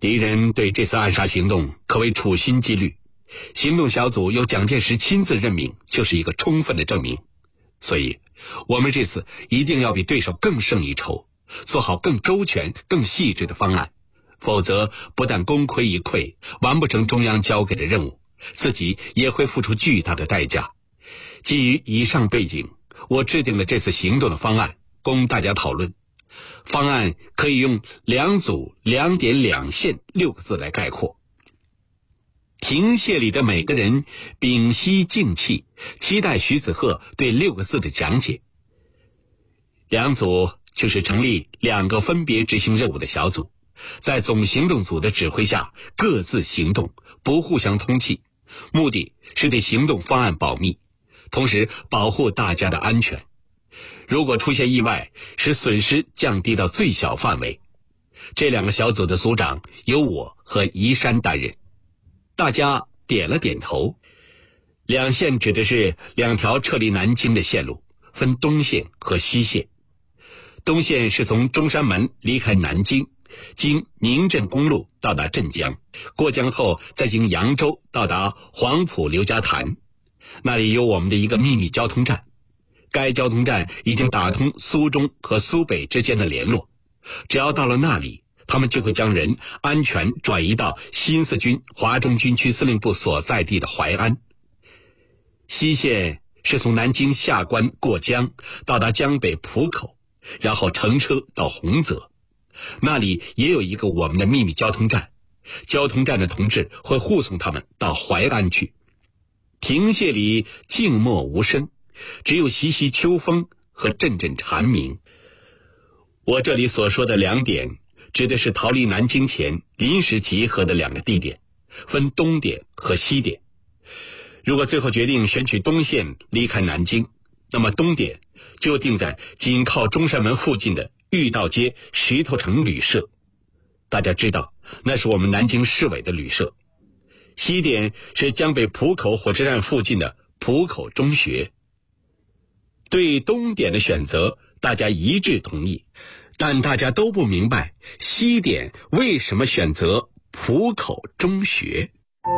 敌人对这次暗杀行动可谓处心积虑，行动小组由蒋介石亲自任命，就是一个充分的证明。所以我们这次一定要比对手更胜一筹，做好更周全更细致的方案，否则不但功亏一篑，完不成中央交给的任务，自己也会付出巨大的代价。基于以上背景，我制定了这次行动的方案供大家讨论。方案可以用2组2点2线6个字来概括。亭榭里的每个人屏息静气，期待徐子鹤对6个字的讲解。2组就是成立2个分别执行任务的小组，在总行动组的指挥下各自行动，不互相通气，目的是对行动方案保密，同时保护大家的安全。如果出现意外，使损失降低到最小范围。这2个小组的组长由我和宜山担任。大家点了点头。2线指的是2条撤离南京的线路，分东线和西线。东线是从中山门离开南京，经宁镇公路到达镇江，过江后再经扬州到达黄埔刘家潭，那里有我们的一个秘密交通站。该交通站已经打通苏中和苏北之间的联络，只要到了那里，他们就会将人安全转移到新四军华中军区司令部所在地的淮安。西线是从南京下关过江，到达江北浦口，然后乘车到洪泽，那里也有一个我们的秘密交通站，交通站的同志会护送他们到淮安去。亭榭里静默无声，只有习习秋风和阵阵蝉鸣。我这里所说的2点指的是逃离南京前临时集合的2个地点，分东点和西点。如果最后决定选取东线离开南京，那么东点就定在紧靠中山门附近的御道街石头城旅社，大家知道那是我们南京市委的旅社。西点是江北浦口火车站附近的浦口中学。对东点的选择大家一致同意，但大家都不明白西点为什么选择浦口中学。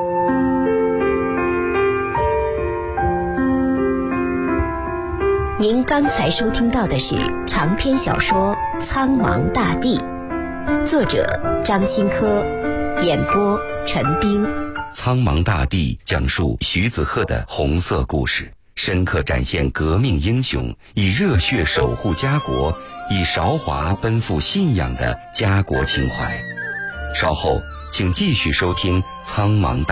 您刚才收听到的是长篇小说《苍茫大地》，作者张新科，演播陈冰。 苍茫大地讲述徐子鹤的红色故事，深刻展现革命英雄以热血守护家国，以韶华奔赴信仰的家国情怀。稍后请继续收听苍茫大地。